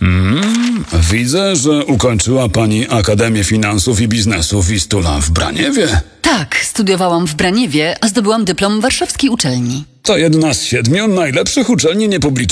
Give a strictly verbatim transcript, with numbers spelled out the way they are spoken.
Mm, widzę, że ukończyła pani Akademię Finansów i Biznesu Wistula w Braniewie. Tak, studiowałam w Braniewie, a zdobyłam dyplom warszawskiej uczelni. To jedna z siedmiu najlepszych uczelni niepublicznych